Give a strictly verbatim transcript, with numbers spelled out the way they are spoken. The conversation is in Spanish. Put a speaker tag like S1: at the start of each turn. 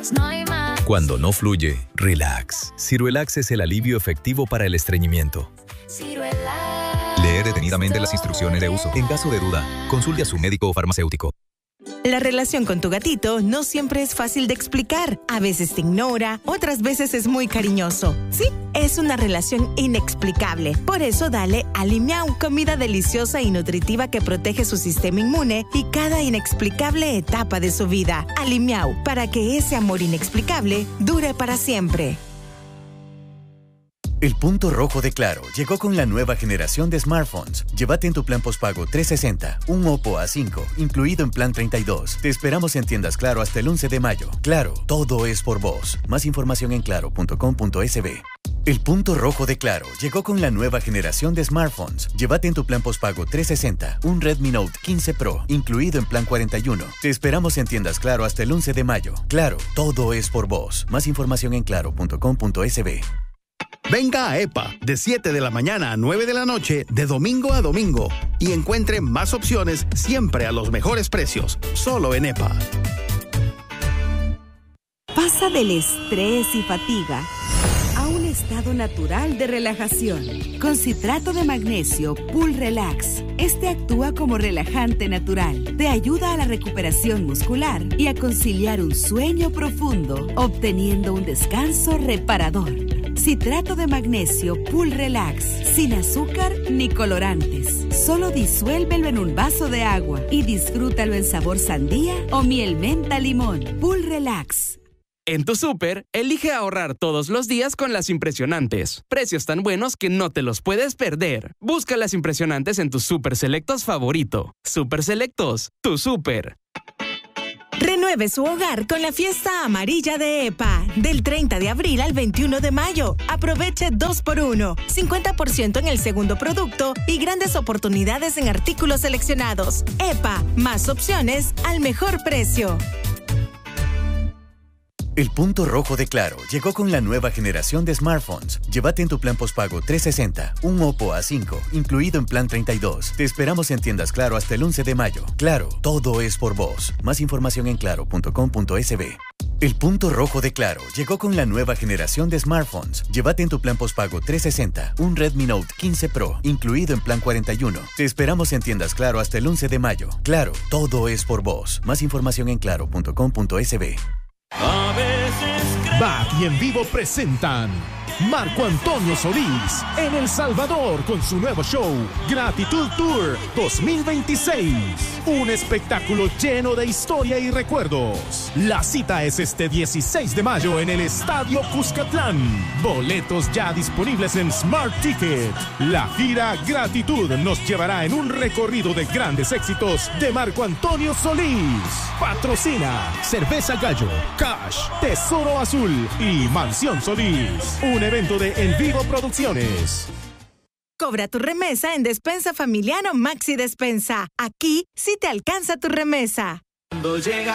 S1: más, no hay más.
S2: Cuando no fluye, relax. Ciruelax es el alivio efectivo para el estreñimiento.
S1: Ciruelax.
S3: Lee detenidamente las instrucciones de uso. En caso de duda, consulte a su médico o farmacéutico.
S4: La relación con tu gatito no siempre es fácil de explicar. A veces te ignora, otras veces es muy cariñoso. Sí, es una relación inexplicable. Por eso dale Alimiau, comida deliciosa y nutritiva que protege su sistema inmune y cada inexplicable etapa de su vida. Alimiau, para que ese amor inexplicable dure para siempre.
S5: El punto rojo de Claro llegó con la nueva generación de smartphones. Llévate en tu plan postpago trescientos sesenta un Oppo A cinco, incluido en plan treinta y dos. Te esperamos en tiendas Claro hasta el once de mayo. Claro, todo es por vos. Más información en claro punto com punto es be. El punto rojo de Claro llegó con la nueva generación de smartphones. Llévate en tu plan postpago trescientos sesenta un Redmi Note quince Pro, incluido en plan cuarenta y uno. Te esperamos en tiendas Claro hasta el once de mayo. Claro, todo es por vos. Más información en claro punto com punto es be.
S6: Venga a EPA de siete de la mañana a nueve de la noche, de domingo a domingo, y encuentre más opciones siempre a los mejores precios, solo en EPA.
S7: Pasa del estrés y fatiga a un estado natural de relajación. Con citrato de magnesio Pool Relax. Este actúa como relajante natural. Te ayuda a la recuperación muscular y a conciliar un sueño profundo, obteniendo un descanso reparador. Citrato de magnesio Pool Relax. Sin azúcar ni colorantes. Solo disuélvelo en un vaso de agua y disfrútalo en sabor sandía o miel menta limón. Pool Relax.
S8: En tu súper, elige ahorrar todos los días con las impresionantes. Precios tan buenos que no te los puedes perder. Busca las impresionantes en tus Super Selectos favorito. Super Selectos, tu súper.
S4: Renueve su hogar con la fiesta amarilla de EPA. Del treinta de abril al veintiuno de mayo. Aproveche dos por uno, cincuenta por ciento en el segundo producto y grandes oportunidades en artículos seleccionados. EPA, más opciones al mejor precio.
S5: El punto rojo de Claro llegó con la nueva generación de smartphones. Llévate en tu plan postpago trescientos sesenta un Oppo A cinco, incluido en plan treinta y dos. Te esperamos en tiendas Claro hasta el once de mayo. Claro, todo es por vos. Más información en claro punto com punto es be. El punto rojo de Claro llegó con la nueva generación de smartphones. Llévate en tu plan postpago trescientos sesenta un Redmi Note quince Pro, incluido en plan cuarenta y uno. Te esperamos en tiendas Claro hasta el once de mayo. Claro, todo es por vos. Más información en claro punto com punto es be.
S9: B A T y En Vivo presentan Marco Antonio Solís en El Salvador con su nuevo show Gratitud Tour dos mil veintiséis. Un espectáculo lleno de historia y recuerdos. La cita es este dieciséis de mayo en el Estadio Cuscatlán. Boletos ya disponibles en Smart Ticket. La gira Gratitud nos llevará en un recorrido de grandes éxitos de Marco Antonio Solís. Patrocina Cerveza Gallo, Cash, Tesoro Azul y Mansión Solís. Un evento de En Vivo Producciones.
S4: Cobra tu remesa en Despensa Familiar o Maxi Despensa. Aquí sí te alcanza tu remesa.
S10: Cuando llega